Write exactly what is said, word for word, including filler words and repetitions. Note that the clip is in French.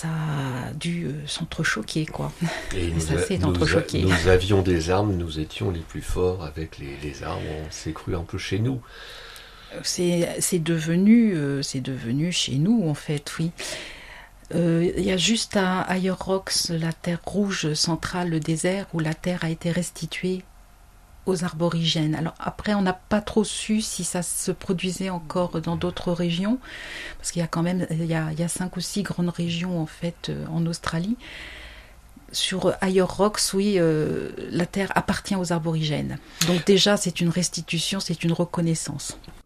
ça a dû euh, s'entrechoquer, quoi. Et, Et nous, ça a- s'est nous, a- entrechoqué. nous avions des armes, nous étions les plus forts avec les, les armes, on s'est cru un peu chez nous. C'est, c'est devenu, euh, c'est devenu chez nous, en fait, oui. Euh, Il y a juste à Ayer Rocks, la terre rouge centrale, le désert, où la terre a été restituée aux arborigènes. Alors après, on n'a pas trop su si ça se produisait encore dans d'autres régions, parce qu'il y a quand même, il y a, il y a cinq ou six grandes régions, en fait, euh, en Australie. Sur Ayer Rocks, oui, euh, la terre appartient aux arborigènes. Donc déjà, c'est une restitution, c'est une reconnaissance.